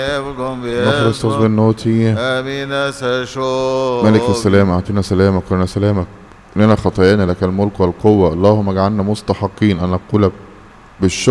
نخلص بالنوتي. ملك السلام اعطينا سلامك ولنا سلامك، لنا خطايانا لك الملك والقوة، اللهم اجعلنا مستحقين ان نقول بالشكر